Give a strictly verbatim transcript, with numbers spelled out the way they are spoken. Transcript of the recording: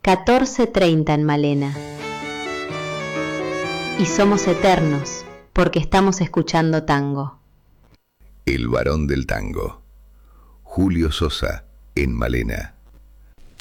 catorce treinta en Malena. Y somos eternos porque estamos escuchando tango. El varón del tango. Julio Sosa en Malena.